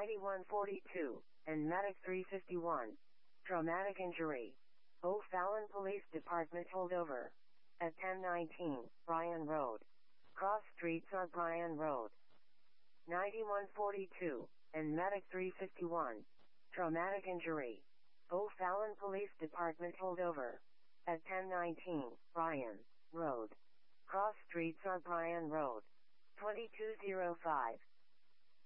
9142, and Medic 351. Traumatic injury. O'Fallon Police Department holdover. At 1019, Bryan Road. Cross streets on Bryan Road. 9142, and Medic 351. Traumatic injury. O'Fallon Police Department holdover. At 1019, Bryan Road. Cross streets on Bryan Road. 2205.